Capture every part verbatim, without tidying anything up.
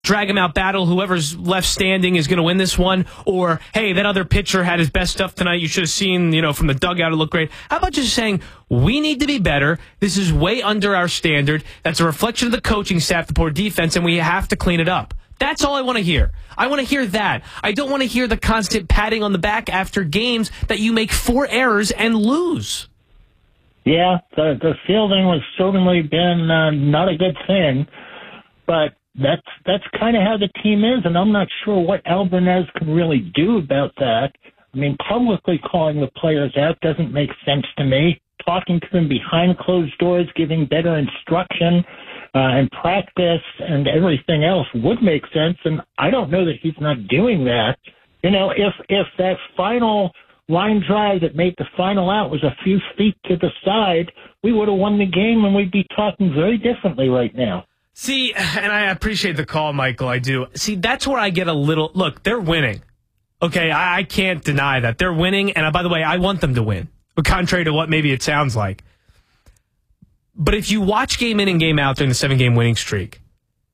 drag him out battle, whoever's left standing is going to win this one, or, hey, that other pitcher had his best stuff tonight, you should have seen, you know, from the dugout, it looked great. How about just saying, we need to be better, this is way under our standard, that's a reflection of the coaching staff, the poor defense, and we have to clean it up. That's all I want to hear. I want to hear that. I don't want to hear the constant patting on the back after games that you make four errors and lose. Yeah, the, the fielding has certainly been uh, not a good thing, but That's that's kind of how the team is, and I'm not sure what Alvarez can really do about that. I mean, publicly calling the players out doesn't make sense to me. Talking to them behind closed doors, giving better instruction uh, and practice and everything else would make sense, and I don't know that he's not doing that. You know, if if that final line drive that made the final out was a few feet to the side, we would have won the game, and we'd be talking very differently right now. See, and I appreciate the call, Michael, I do. See, that's where I get a little... Look, they're winning. Okay, I, I can't deny that. They're winning, and uh, by the way, I want them to win, but contrary to what maybe it sounds like. But if you watch game in and game out during the seven-game winning streak,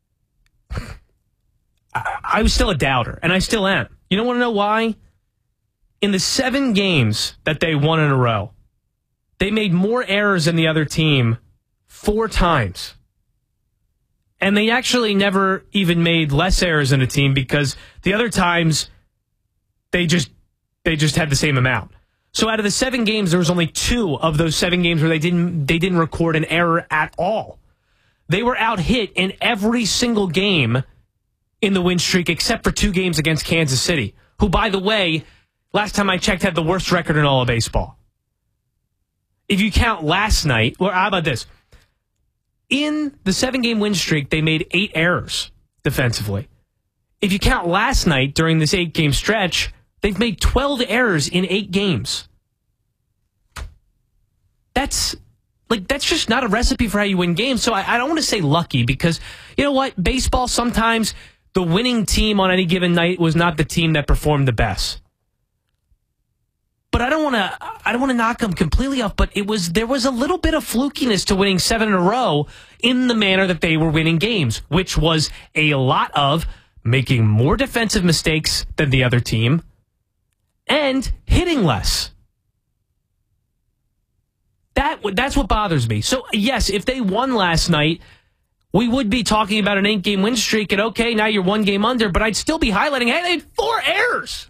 I, I was still a doubter, and I still am. You don't want to know why? In the seven games that they won in a row, they made more errors than the other team four times. And they actually never even made less errors than a team because the other times they just they just had the same amount. So out of the seven games, there was only two of those seven games where they didn't they didn't record an error at all. They were out hit in every single game in the win streak except for two games against Kansas City, who, by the way, last time I checked, had the worst record in all of baseball. If you count last night, or how about this? In the seven-game win streak, they made eight errors defensively. If you count last night during this eight-game stretch, they've made twelve errors in eight games. That's like that's just not a recipe for how you win games. So I, I don't want to say lucky because, you know what? Baseball, sometimes the winning team on any given night was not the team that performed the best. But I don't want to. I don't want to knock them completely off. But it was there was a little bit of flukiness to winning seven in a row in the manner that they were winning games, which was a lot of making more defensive mistakes than the other team and hitting less. That that's what bothers me. So yes, if they won last night, we would be talking about an eight-game win streak. And okay, now you're one game under. But I'd still be highlighting, hey, they had four errors.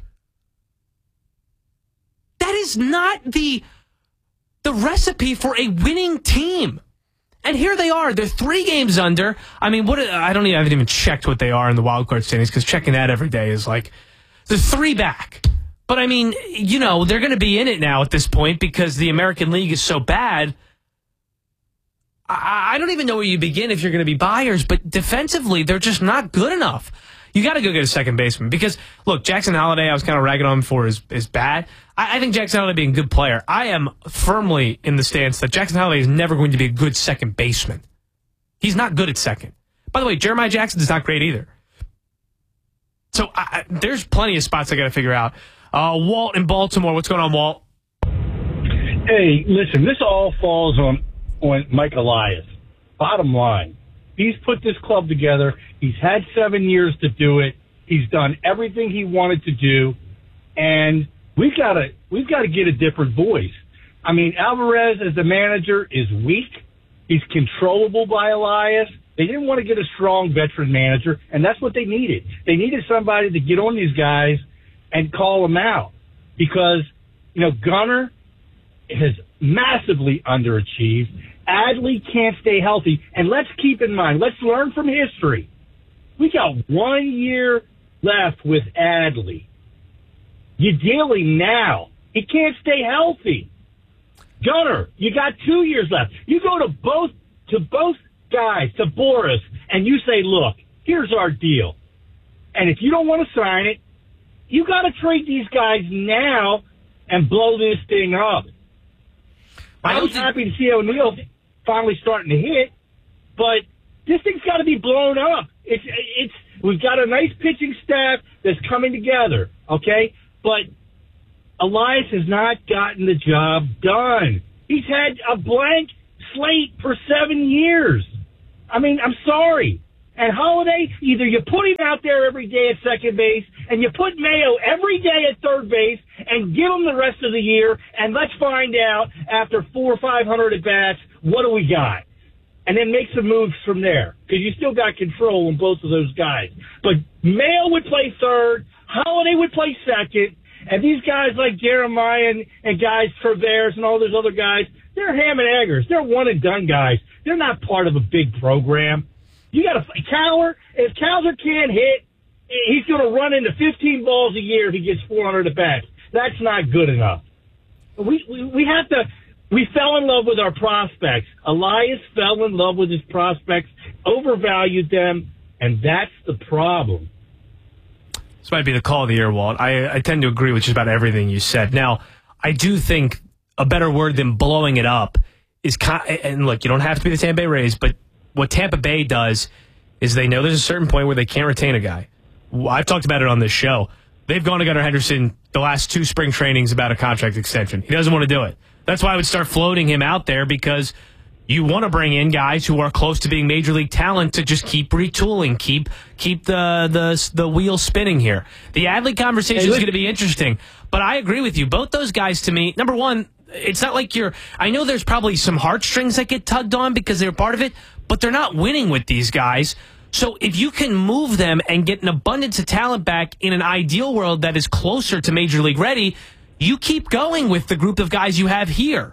That is not the the recipe for a winning team. And here they are. They're three games under. I mean, what? I don't even, I haven't even checked what they are in the wild card standings because checking that every day is like, they're three back. But, I mean, you know, they're going to be in it now at this point because the American League is so bad. I, I don't even know where you begin if you're going to be buyers, but defensively, they're just not good enough. You got to go get a second baseman because, look, Jackson Holliday, I was kind of ragging on him for is, is bad. I, I think Jackson Holliday being a good player. I am firmly in the stance that Jackson Holliday is never going to be a good second baseman. He's not good at second. By the way, Jeremiah Jackson is not great either. So I, there's plenty of spots I got to figure out. Uh, Walt in Baltimore. What's going on, Walt? Hey, listen, this all falls on, on Mike Elias. Bottom line, he's put this club together. He's had seven years to do it. He's done everything he wanted to do, and we've got to we've got to get a different voice. I mean, Alvarez as the manager is weak. He's controllable by Elias. They didn't want to get a strong veteran manager, and that's what they needed. They needed somebody to get on these guys and call them out because, you know, Gunnar has massively underachieved. Adley can't stay healthy. And let's keep in mind, let's learn from history. We got one year left with Adley. You're dealing now. He can't stay healthy. Gunnar, you got two years left. You go to both to both guys, to Boris, and you say, look, here's our deal. And if you don't want to sign it, you got to trade these guys now and blow this thing up. I was happy to see O'Neill finally starting to hit, but this thing's got to be blown up. It's it's we've got a nice pitching staff that's coming together, okay? But Elias has not gotten the job done. He's had a blank slate for seven years. I mean, I'm sorry. And Holiday, either you put him out there every day at second base, and you put Mayo every day at third base, and give him the rest of the year, and let's find out after four or five hundred at bats, what do we got? And then make some moves from there, because you still got control on both of those guys. But Mayo would play third, Holiday would play second, and these guys like Jeremiah and, and guys Travers and all those other guys, they're ham and eggers. They're one and done guys. They're not part of a big program. You got to Cowher. If Cowher can't hit, he's going to run into fifteen balls a year if he gets four hundred at bats. That's not good enough. We, we we have to. We fell in love with our prospects. Elias fell in love with his prospects, overvalued them, and that's the problem. This might be the call of the year, Walt. I, I tend to agree with just about everything you said. Now, I do think a better word than blowing it up is, and look, you don't have to be the Tampa Bay Rays, but what Tampa Bay does is they know there's a certain point where they can't retain a guy. I've talked about it on this show. They've gone to Gunnar Henderson the last two spring trainings about a contract extension. He doesn't want to do it. That's why I would start floating him out there, because you want to bring in guys who are close to being major league talent to just keep retooling, keep keep the the the wheel spinning here. The Adley conversation hey, is going to be interesting, but I agree with you. Both those guys, to me, number one, it's not like you're. I know there's probably some heartstrings that get tugged on because they're part of it, but they're not winning with these guys. So if you can move them and get an abundance of talent back in an ideal world that is closer to major league ready, you keep going with the group of guys you have here.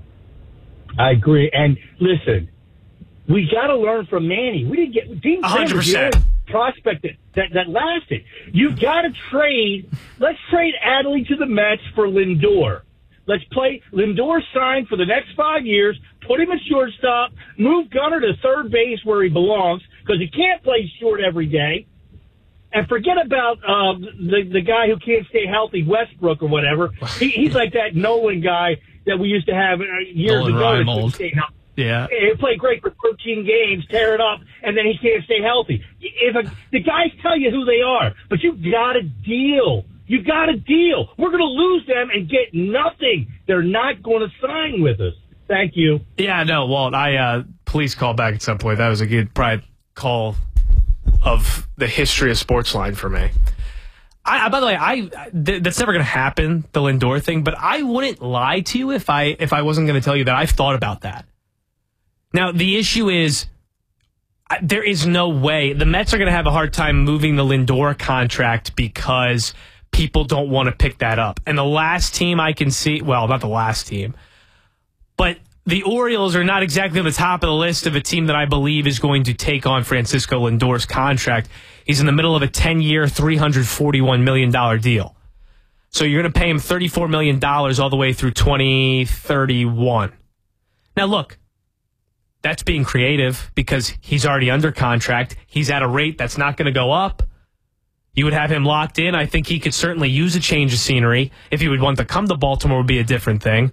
I agree. And listen, we got to learn from Manny. We didn't get Dean Kremer was the only prospect that, that, that lasted. You got to trade. Let's trade Adley to the Mets for Lindor. Let's play Lindor signed for the next five years. Put him at shortstop. Move Gunnar to third base where he belongs, because he can't play short every day. And forget about uh, the the guy who can't stay healthy, Westbrook or whatever. He, he's like that Nolan guy that we used to have years Nolan ago. Reimold. Yeah, he'll play great for thirteen games, tear it up, and then he can't stay healthy. If a, the guys tell you who they are, but you got to deal. You got to deal. We're going to lose them and get nothing. They're not going to sign with us. Thank you. Yeah, no, Walt. I uh, please call back at some point. That was a good probably call of the history of Sportsline for me. I, by the way, I th- that's never going to happen, the Lindor thing. But I wouldn't lie to you if I if I wasn't going to tell you that I've thought about that. Now the issue is, I, there is no way the Mets are going to have a hard time moving the Lindor contract because people don't want to pick that up. And the last team I can see, well, not the last team, but the Orioles are not exactly on the top of the list of a team that I believe is going to take on Francisco Lindor's contract. He's in the middle of a ten-year, three hundred forty-one million dollars deal. So you're going to pay him thirty-four million dollars all the way through twenty thirty-one. Now, look, that's being creative because he's already under contract. He's at a rate that's not going to go up. You would have him locked in. I think he could certainly use a change of scenery. If he would want to come to Baltimore, would be a different thing.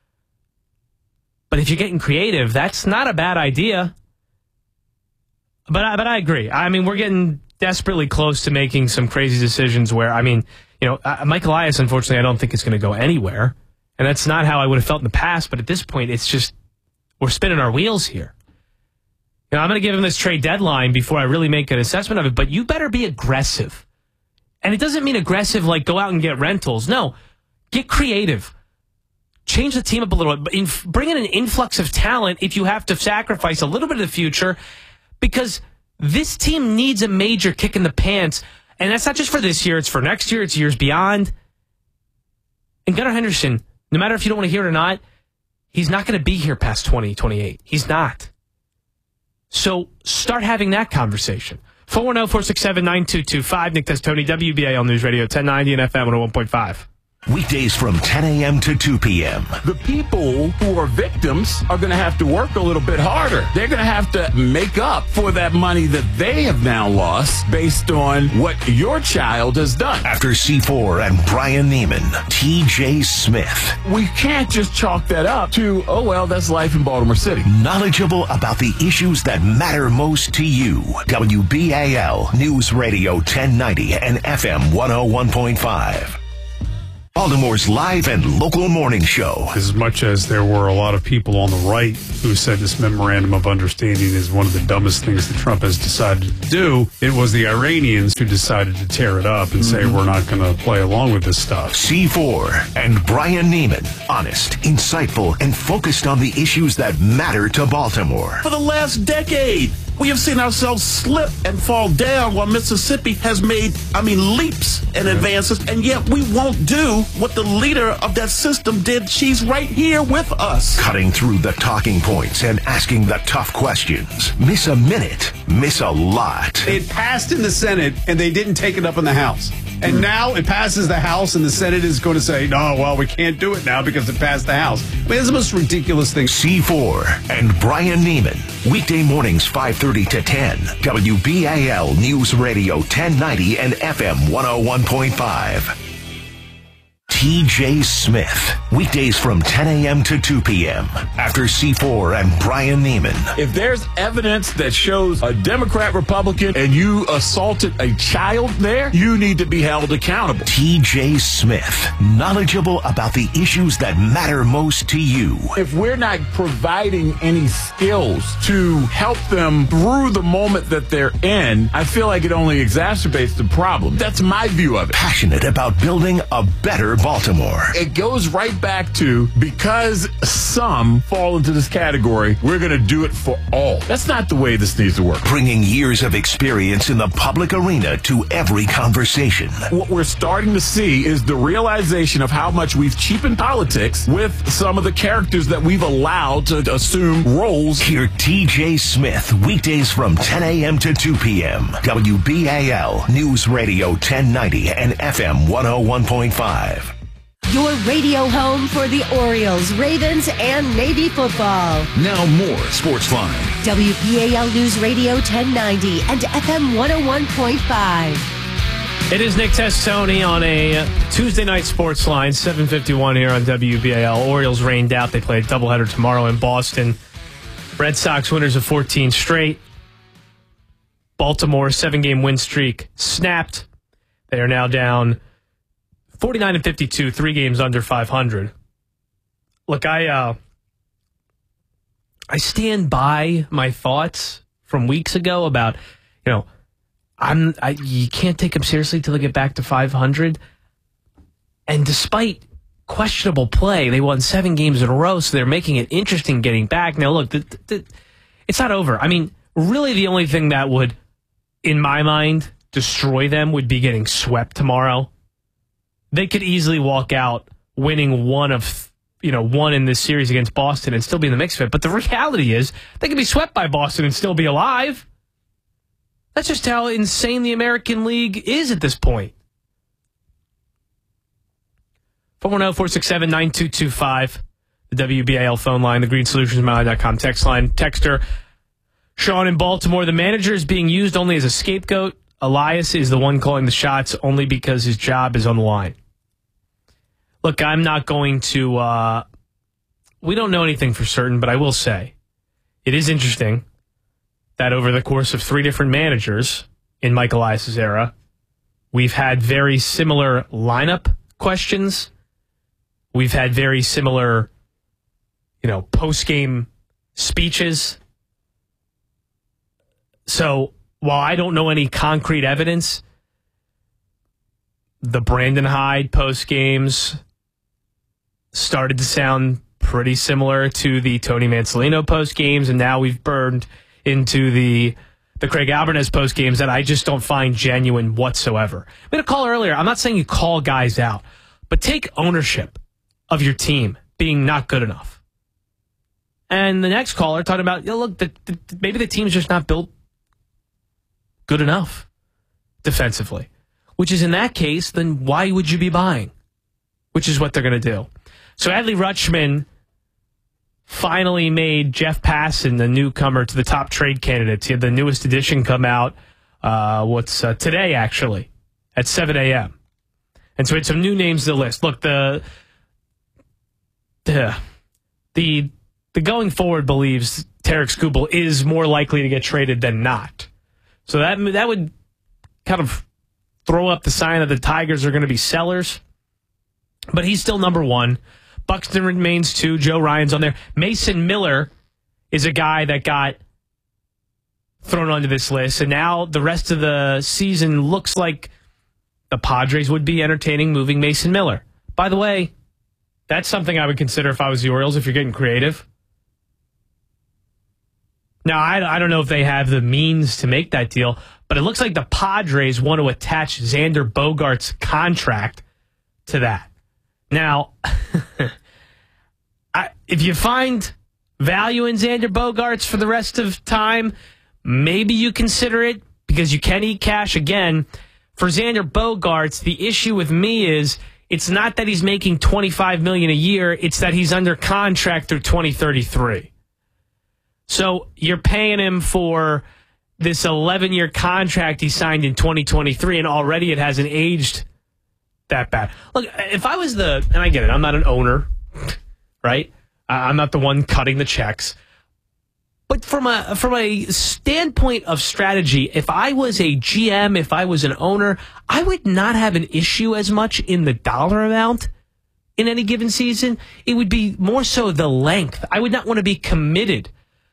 But if you're getting creative, that's not a bad idea. But I, but I agree. I mean, we're getting desperately close to making some crazy decisions where, I mean, you know, uh, Mike Elias, unfortunately, I don't think is going to go anywhere. And that's not how I would have felt in the past. But at this point, it's just, we're spinning our wheels here. You know, I'm going to give him this trade deadline before I really make an assessment of it. But you better be aggressive. And it doesn't mean aggressive like go out and get rentals. No, get creative. Change the team up a little bit. Bring in an influx of talent if you have to sacrifice a little bit of the future, because this team needs a major kick in the pants. And that's not just for this year. It's for next year. It's years beyond. And Gunnar Henderson, no matter if you don't want to hear it or not, he's not going to be here past twenty twenty-eight. He's not. So start having that conversation. four one zero, four six seven, nine two two five. Nick Testoni, W B A L News Radio, ten ninety and F M one oh one point five. Weekdays from ten a.m. to two p.m. The people who are victims are going to have to work a little bit harder. They're going to have to make up for that money that they have now lost based on what your child has done. After C four and Brian Neiman, T J Smith. We can't just chalk that up to, oh, well, that's life in Baltimore City. Knowledgeable about the issues that matter most to you. W B A L News Radio ten ninety and F M one oh one point five. Baltimore's live and local morning show. As much as there were a lot of people on the right who said this memorandum of understanding is one of the dumbest things that Trump has decided to do, it was the Iranians who decided to tear it up and mm-hmm. say we're not going to play along with this stuff. C four and Brian Neiman. Honest, insightful, and focused on the issues that matter to Baltimore. For the last decade, we have seen ourselves slip and fall down while Mississippi has made, I mean, leaps and advances, and yet we won't do what the leader of that system did. She's right here with us. Cutting through the talking points and asking the tough questions. Miss a minute, miss a lot. It passed in the Senate, and they didn't take it up in the House. And now it passes the House, and the Senate is going to say, no, well, we can't do it now because it passed the House. I mean, it's the most ridiculous thing. C four and Brian Neiman. Weekday mornings, five thirty to ten. W B A L News Radio ten ninety and F M one oh one point five. T J Smith. Weekdays from ten a.m. to two p.m. After C four and Brian Neiman. If there's evidence that shows a Democrat, Republican, and you assaulted a child there, you need to be held accountable. T J Smith. Knowledgeable about the issues that matter most to you. If we're not providing any skills to help them through the moment that they're in, I feel like it only exacerbates the problem. That's my view of it. Passionate about building a better Baltimore. It goes right back to, because some fall into this category, we're going to do it for all. That's not the way this needs to work. Bringing years of experience in the public arena to every conversation. What we're starting to see is the realization of how much we've cheapened politics with some of the characters that we've allowed to assume roles. Hear T J Smith weekdays from ten a.m. to two p.m. W B A L News Radio ten ninety and F M one oh one point five. Your radio home for the Orioles, Ravens, and Navy football. Now more Sportsline. W B A L News Radio ten ninety and F M one oh one point five. It is Nick Testoni on a Tuesday night Sportsline, seven fifty-one here on W B A L. Orioles rained out. They play a doubleheader tomorrow in Boston. Red Sox winners of fourteen straight. Baltimore seven-game win streak snapped. They are now down forty-nine and fifty-two, three games under five hundred. Look, I uh, I stand by my thoughts from weeks ago about, you know, I'm I, you can't take them seriously till they get back to five hundred. And despite questionable play, they won seven games in a row, so they're making it interesting getting back. Now, look, the, the, the, it's not over. I mean, really the only thing that would, in my mind, destroy them would be getting swept tomorrow. They could easily walk out winning one of, you know, one in this series against Boston and still be in the mix of it. But the reality is they could be swept by Boston and still be alive. That's just how insane the American League is at this point. four one zero, four six seven, nine two two five, the W B A L phone line, the green solutions mile dot com text line. Texter Sean in Baltimore, the manager is being used only as a scapegoat. Elias is the one calling the shots only because his job is on the line. Look, I'm not going to, uh, we don't know anything for certain, but I will say it is interesting that over the course of three different managers in Mike Elias' era, we've had very similar lineup questions. We've had very similar, you know, post-game speeches. So while I don't know any concrete evidence, the Brandon Hyde post-games started to sound pretty similar to the Tony Mansolino post-games, and now we've burned into the the Craig Alvarez post-games that I just don't find genuine whatsoever. I made a call earlier. I'm not saying you call guys out, but take ownership of your team being not good enough. And the next caller talking about, you know, look, the, the, maybe the team's just not built good enough defensively, which is in that case, then why would you be buying? Which is what they're going to do. So Adley Rutschman finally made Jeff Passan the newcomer to the top trade candidates. He had the newest edition come out, uh, what's uh, today, actually, at seven a.m. And so we had some new names to the list. Look, the the the, the going forward believes Tarek Skubal is more likely to get traded than not. So that that would kind of throw up the sign that the Tigers are going to be sellers. but he's still number one. Buxton remains two. Joe Ryan's on there. Mason Miller is a guy that got thrown onto this list, and now the rest of the season looks like the Padres would be entertaining moving Mason Miller. By the way, that's something I would consider if I was the Orioles, if you're getting creative. Now, I, I don't know if they have the means to make that deal, but it looks like the Padres want to attach Xander Bogaerts' contract to that. Now, I, if you find value in Xander Bogaerts for the rest of time, maybe you consider it because you can eat cash again. For Xander Bogaerts, the issue with me is it's not that he's making twenty-five million dollars a year, it's that he's under contract through twenty thirty-three. So you're paying him for this eleven-year contract he signed in twenty twenty-three, and already it hasn't aged that bad. Look, if I was the, and I get it, I'm not an owner, right? I'm not the one cutting the checks. But from a from a standpoint of strategy, if I was a G M, if I was an owner, I would not have an issue as much in the dollar amount in any given season. It would be more so the length. I would not want to be committed.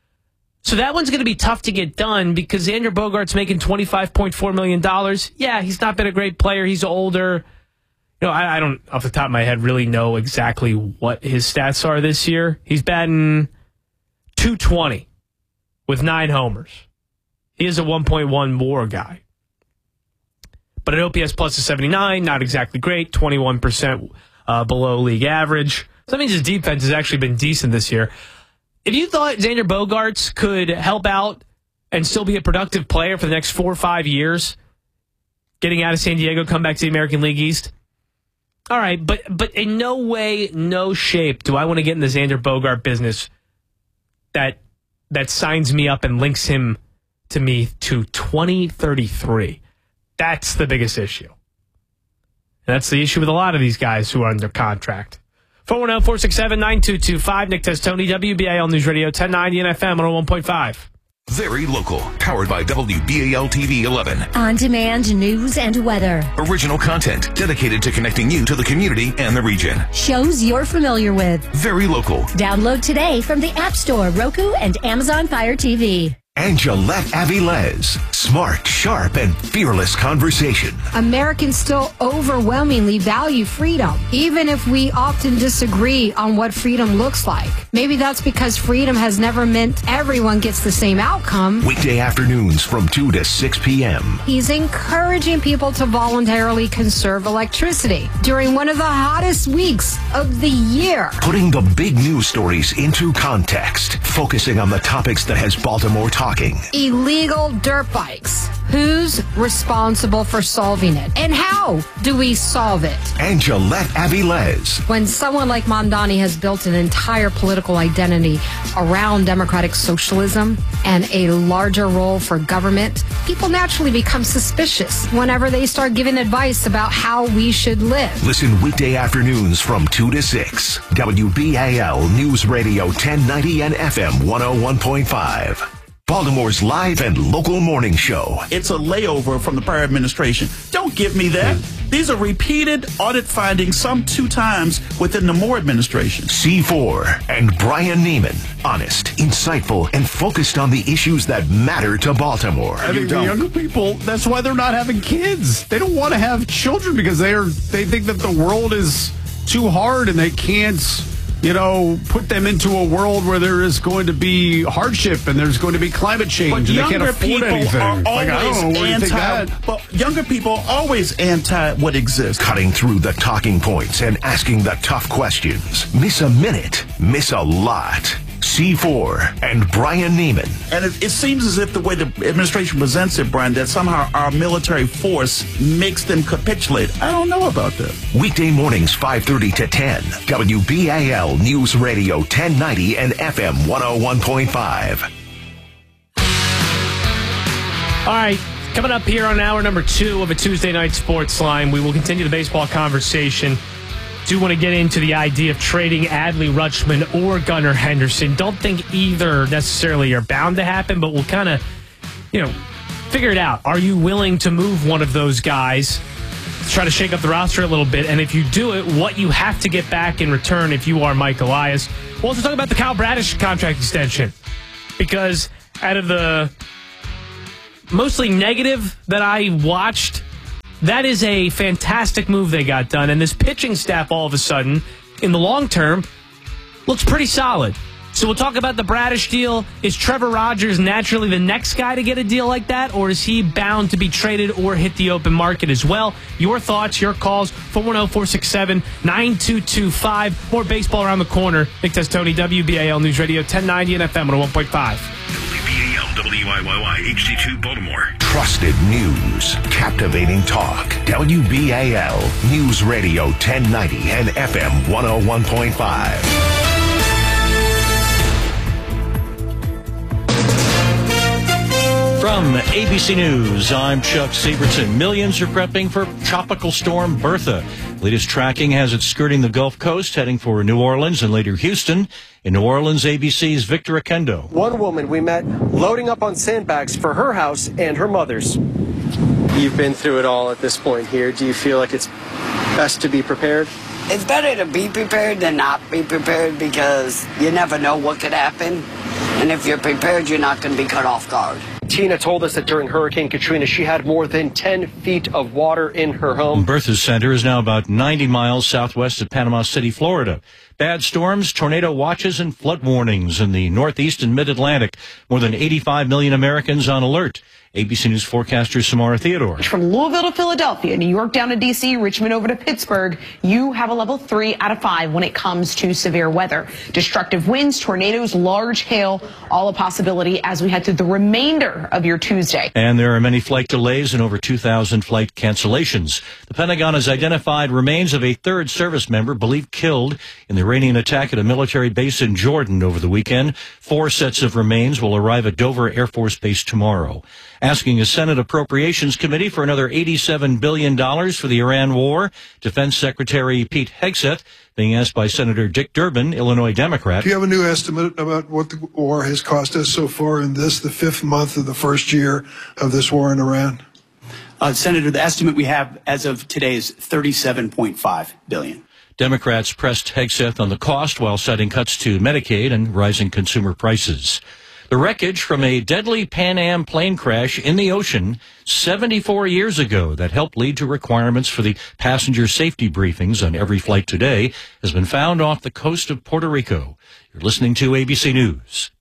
So that one's going to be tough to get done because Xander Bogaerts making twenty-five point four million dollars. Yeah, he's not been a great player. He's older. You know, I, I don't, off the top of my head, really know exactly what his stats are this year. He's batting two twenty with nine homers. He is a one point one WAR guy. But an O P S plus of seventy-nine, not exactly great, twenty-one percent uh, below league average. So that means his defense has actually been decent this year. If you thought Xander Bogaerts could help out and still be a productive player for the next four or five years, getting out of San Diego, come back to the American League East, all right, but but in no way, no shape do I want to get in the Xander Bogart business that that signs me up and links him to me to twenty thirty-three. That's the biggest issue. And that's the issue with a lot of these guys who are under contract. four one zero, four six seven, nine two two five. Nick Testoni, W B A L News Radio, ten ninety and F M one oh one point five. Very local. Powered by W B A L T V eleven. On-demand news and weather. Original content dedicated to connecting you to the community and the region. Shows you're familiar with. Very local. Download today from the App Store, Roku, and Amazon Fire T V. Angelette Avilés. Smart, sharp, and fearless conversation. Americans still overwhelmingly value freedom, even if we often disagree on what freedom looks like. Maybe that's because freedom has never meant everyone gets the same outcome. Weekday afternoons from two to six p.m. He's encouraging people to voluntarily conserve electricity during one of the hottest weeks of the year. Putting the big news stories into context, focusing on the topics that has Baltimore talking. Illegal dirt bikes. Who's responsible for solving it? And how do we solve it? Angelette Avilés. When someone like Mamdani has built an entire political identity around democratic socialism and a larger role for government, people naturally become suspicious whenever they start giving advice about how we should live. Listen weekday afternoons from two to six. W B A L News Radio ten ninety and F M one oh one point five. Baltimore's live and local morning show. It's a layover from the prior administration. Don't give me that. These are repeated audit findings, some two times within the Moore administration. C four and Brian Neiman. Honest, insightful, and focused on the issues that matter to Baltimore. I think the younger people, that's why they're not having kids. They don't want to have children because they are. They think that the world is too hard and they can't, you know, put them into a world where there is going to be hardship and there's going to be climate change But and they can't afford people anything. are Like, I don't know always where you think anti. that. But younger people are always anti what exists. Cutting through the talking points and asking the tough questions. Miss a minute, miss a lot. C four and Brian Neiman. And it, it seems as if the way the administration presents it, Brian, that somehow our military force makes them capitulate. I don't know about that. Weekday mornings five thirty to ten. W B A L News Radio ten ninety and F M one oh one point five. All right, coming up here on hour number two of a Tuesday night sports line, we will continue the baseball conversation. Do want to get into the idea of trading Adley Rutschman or Gunnar Henderson. Don't think either necessarily are bound to happen, but we'll kind of, you know, figure it out. Are you willing to move one of those guys to try to shake up the roster a little bit? And if you do it, what you have to get back in return if you are Mike Elias. We'll also talk about the Kyle Bradish contract extension, because out of the mostly negative that I watched, that is a fantastic move they got done. And this pitching staff all of a sudden, in the long term, looks pretty solid. So we'll talk about the Bradish deal. Is Trevor Rogers naturally the next guy to get a deal like that, or is he bound to be traded or hit the open market as well? Your thoughts, your calls, four one zero, four six seven, nine two two five. More baseball around the corner. Nick Testoni, W B A L News Radio, ten ninety and F M one oh one point five. W B A L, W I Y Y, H D two, Baltimore. Trusted news, captivating talk. W B A L News Radio, ten ninety and F M one oh one point five. From A B C News, I'm Chuck Siebertson. Millions are prepping for Tropical Storm Bertha. Latest tracking has it skirting the Gulf Coast, heading for New Orleans and later Houston. In New Orleans, A B C's Victor Akendo. One woman we met loading up on sandbags for her house and her mother's. You've been through it all at this point here. Do you feel like it's best to be prepared? It's better to be prepared than not be prepared, because you never know what could happen. And if you're prepared, you're not going to be caught off guard. Tina told us that during Hurricane Katrina, she had more than ten feet of water in her home. Bertha's center is now about ninety miles southwest of Panama City, Florida. Bad storms, tornado watches, and flood warnings in the northeast and mid-Atlantic. More than eighty-five million Americans on alert. A B C News forecaster Samara Theodore. From Louisville to Philadelphia, New York down to D C, Richmond over to Pittsburgh, you have a level three out of five when it comes to severe weather. Destructive winds, tornadoes, large hail, all a possibility as we head through the remainder of your Tuesday. And there are many flight delays and over two thousand flight cancellations. The Pentagon has identified remains of a third service member believed killed in the Iranian attack at a military base in Jordan over the weekend. Four sets of remains will arrive at Dover Air Force Base tomorrow. Asking a Senate Appropriations Committee for another eighty-seven billion dollars for the Iran war. Defense Secretary Pete Hegseth being asked by Senator Dick Durbin, Illinois Democrat. Do you have a new estimate about what the war has cost us so far in this, the fifth month of the first year of this war in Iran? Uh, Senator, the estimate we have as of today is thirty-seven point five billion dollars. Democrats pressed Hegseth on the cost while citing cuts to Medicaid and rising consumer prices. The wreckage from a deadly Pan Am plane crash in the ocean seventy-four years ago that helped lead to requirements for the passenger safety briefings on every flight today has been found off the coast of Puerto Rico. You're listening to A B C News.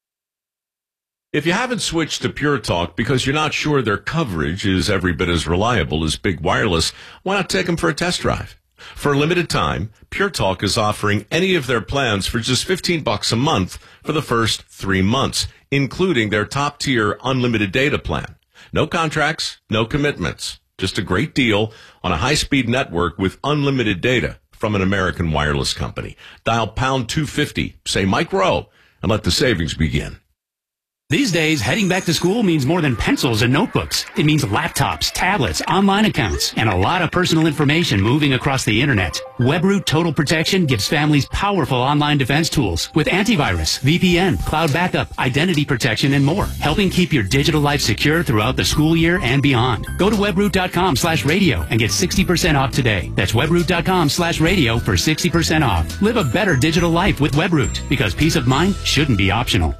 If you haven't switched to Pure Talk because you're not sure their coverage is every bit as reliable as Big Wireless, why not take them for a test drive? For a limited time, Pure Talk is offering any of their plans for just fifteen bucks a month for the first three months, including their top-tier unlimited data plan. No contracts, no commitments. Just a great deal on a high-speed network with unlimited data from an American wireless company. Dial pound two fifty, say Mike Rowe, and let the savings begin. These days, heading back to school means more than pencils and notebooks. It means laptops, tablets, online accounts, and a lot of personal information moving across the internet. WebRoot Total Protection gives families powerful online defense tools with antivirus, V P N, cloud backup, identity protection, and more, helping keep your digital life secure throughout the school year and beyond. Go to webroot.com slash radio and get sixty percent off today. That's webroot.com slash radio for sixty percent off. Live a better digital life with WebRoot, because peace of mind shouldn't be optional.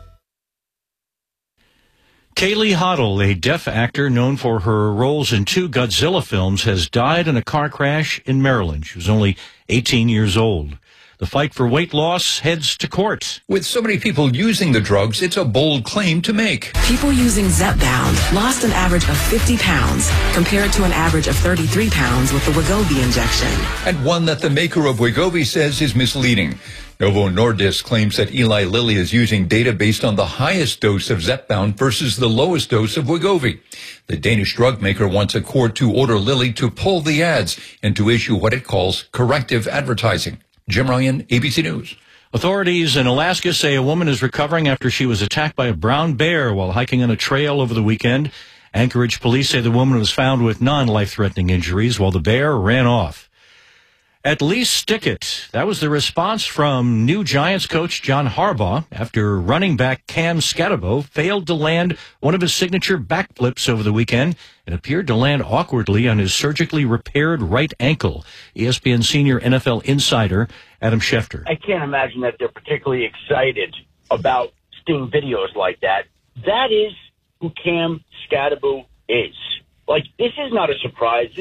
Kaylee Hoddle, a deaf actor known for her roles in two Godzilla films, has died in a car crash in Maryland. She was only eighteen years old. The fight for weight loss heads to court. With so many people using the drugs, it's a bold claim to make. People using Zepbound lost an average of fifty pounds compared to an average of thirty-three pounds with the Wegovy injection. And one that the maker of Wegovy says is misleading. Novo Nordisk claims that Eli Lilly is using data based on the highest dose of Zepbound versus the lowest dose of Wegovy. The Danish drug maker wants a court to order Lilly to pull the ads and to issue what it calls corrective advertising. Jim Ryan, A B C News. Authorities in Alaska say a woman is recovering after she was attacked by a brown bear while hiking on a trail over the weekend. Anchorage police say the woman was found with non-life-threatening injuries while the bear ran off. At least stick it. That was the response from new Giants coach John Harbaugh after running back Cam Scatabo failed to land one of his signature backflips over the weekend and appeared to land awkwardly on his surgically repaired right ankle. E S P N senior N F L insider Adam Schefter. I can't imagine that they're particularly excited about seeing videos like that. That is who Cam Scatabo is. Like, this is not a surprise.